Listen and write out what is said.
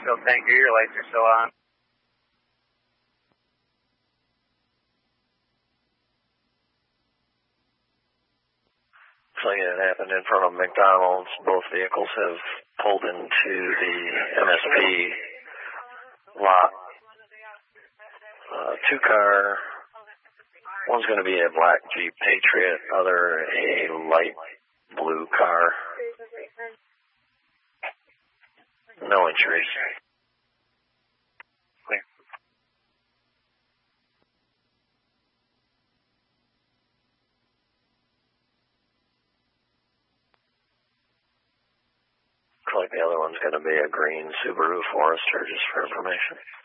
still tanker. Your lights are still on. Something that happened in front of McDonald's. Both vehicles have pulled into the MSP lot. Two-car. One's going to be a black Jeep Patriot, other a light blue car. No injuries. Clear. Looks like the other one's going to be a green Subaru Forester, just for information.